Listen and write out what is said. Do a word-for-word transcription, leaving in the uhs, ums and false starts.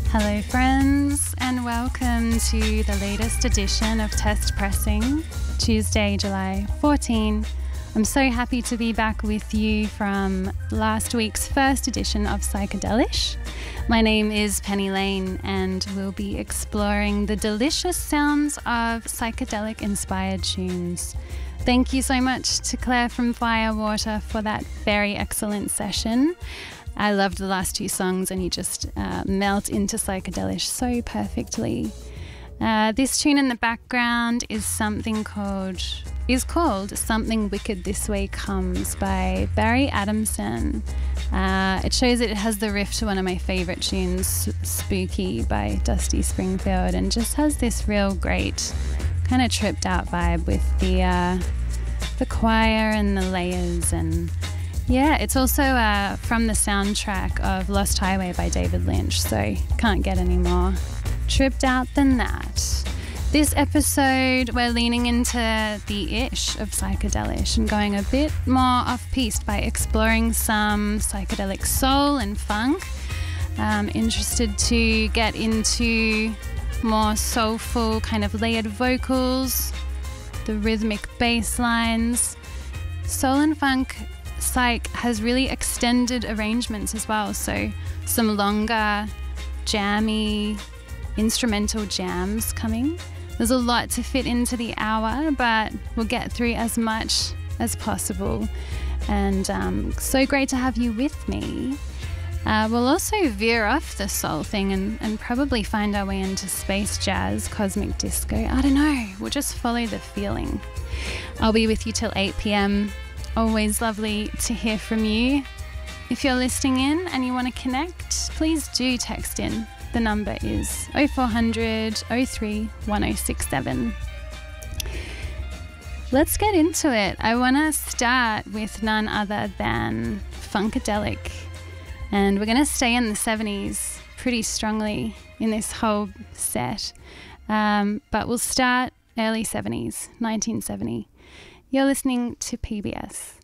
Hello friends, and welcome to the latest edition of Test Pressing, Tuesday, July fourteenth. I'm so happy to be back with you from last week's first edition of Psychedelish. My name is Penny Lane, and we'll be exploring the delicious sounds of psychedelic-inspired tunes. Thank you so much to Claire from Firewater for that very excellent session. I loved the last two songs, and you just uh, melt into Psychedelish so perfectly. Uh, this tune in the background is something called is called Something Wicked This Way Comes by Barry Adamson. Uh, it shows that it has the riff to one of my favourite tunes, Spooky by Dusty Springfield, and just has this real great kind of tripped out vibe with the uh, the choir and the layers. And yeah, it's also uh, from the soundtrack of Lost Highway by David Lynch, so can't get any more tripped out than that. This episode, we're leaning into the ish of Psychedelish and going a bit more off-piste by exploring some psychedelic soul and funk. I'm interested to get into more soulful kind of layered vocals, the rhythmic bass lines. Soul and funk psych has really extended arrangements as well, so some longer, jammy, instrumental jams coming. There's a lot to fit into the hour, but we'll get through as much as possible. And um, so great to have you with me. Uh, we'll also veer off the soul thing and, and probably find our way into space jazz, cosmic disco. I don't know. We'll just follow the feeling. I'll be with you till eight p.m. Always lovely to hear from you. If you're listening in and you want to connect, please do text in. The number is oh four hundred, oh three, one oh six seven. Let's get into it. I want to start with none other than Funkadelic. And we're going to stay in the seventies pretty strongly in this whole set. Um, but we'll start early seventies, nineteen seventy. You're listening to P B S.